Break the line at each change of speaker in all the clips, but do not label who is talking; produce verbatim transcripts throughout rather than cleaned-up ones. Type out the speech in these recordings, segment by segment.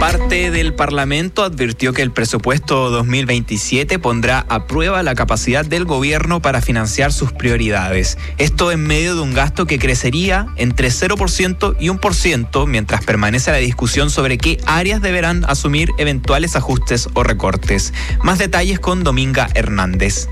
Parte del Parlamento advirtió que el presupuesto dos mil veintisiete pondrá a prueba la capacidad del gobierno para financiar sus prioridades. Esto en medio de un gasto que crecería entre cero por ciento y uno por ciento mientras permanece la discusión sobre qué áreas deberán asumir eventuales ajustes o recortes. Más detalles con Dominga Hernández.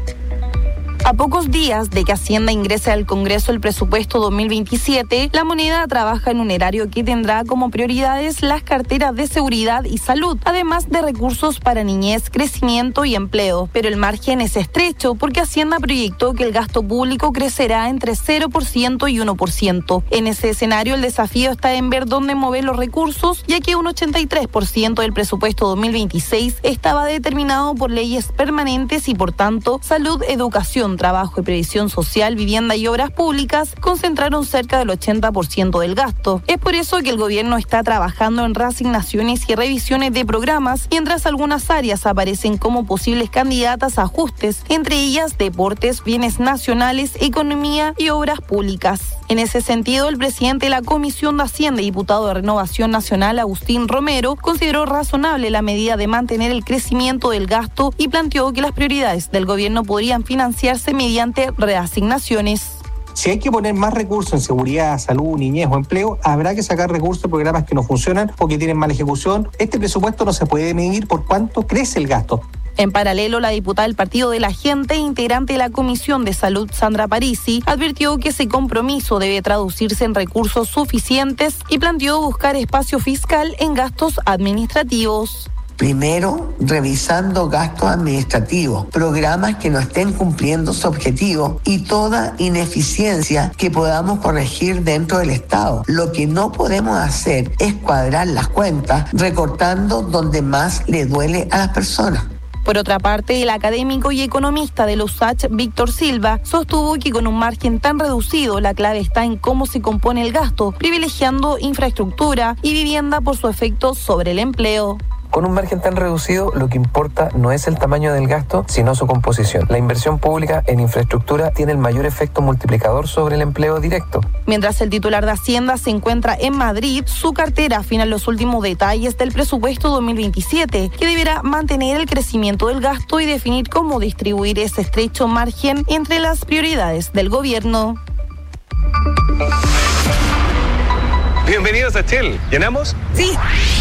A pocos días de que Hacienda ingrese al Congreso el presupuesto dos mil veintisiete, la moneda trabaja en un erario que tendrá como prioridades las carteras de seguridad y salud, además de recursos para niñez, crecimiento y empleo. Pero el margen es estrecho porque Hacienda proyectó que el gasto público crecerá entre cero por ciento y uno por ciento. En ese escenario, el desafío está en ver dónde mover los recursos, ya que un ochenta y tres por ciento del presupuesto dos mil veintiséis estaba determinado por leyes permanentes y, por tanto, salud, educación, trabajo y previsión social, vivienda y obras públicas concentraron cerca del ochenta por ciento del gasto. Es por eso que el gobierno está trabajando en reasignaciones y revisiones de programas, mientras algunas áreas aparecen como posibles candidatas a ajustes, entre ellas deportes, bienes nacionales, economía y obras públicas. En ese sentido, el presidente de la Comisión de Hacienda y diputado de Renovación Nacional, Agustín Romero, consideró razonable la medida de mantener el crecimiento del gasto y planteó que las prioridades del gobierno podrían financiarse mediante reasignaciones.
Si hay que poner más recursos en seguridad, salud, niñez o empleo, habrá que sacar recursos de programas que no funcionan o que tienen mala ejecución. Este presupuesto no se puede medir por cuánto crece el gasto.
En paralelo, la diputada del Partido de la Gente, integrante de la Comisión de Salud, Sandra Parisi, advirtió que ese compromiso debe traducirse en recursos suficientes y planteó buscar espacio fiscal en gastos administrativos.
Primero, revisando gastos administrativos, programas que no estén cumpliendo su objetivo y toda ineficiencia que podamos corregir dentro del Estado. Lo que no podemos hacer es cuadrar las cuentas recortando donde más le duele a las personas.
Por otra parte, el académico y economista de la U S A C H, Víctor Silva, sostuvo que con un margen tan reducido la clave está en cómo se compone el gasto, privilegiando infraestructura y vivienda por su efecto sobre el empleo.
Con un margen tan reducido, lo que importa no es el tamaño del gasto, sino su composición. La inversión pública en infraestructura tiene el mayor efecto multiplicador sobre el empleo directo.
Mientras el titular de Hacienda se encuentra en Madrid, su cartera afina los últimos detalles del presupuesto dos mil veintisiete, que deberá mantener el crecimiento del gasto y definir cómo distribuir ese estrecho margen entre las prioridades del gobierno.
Bienvenidos a Shell. ¿Llenamos?
Sí.